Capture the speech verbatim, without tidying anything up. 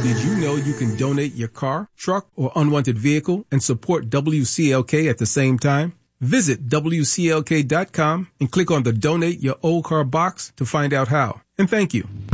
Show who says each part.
Speaker 1: Did you know you can donate your car, truck, or unwanted vehicle and support W C L K at the same time? Visit W C L K dot com and click on the Donate Your Old Car box to find out how. And thank you.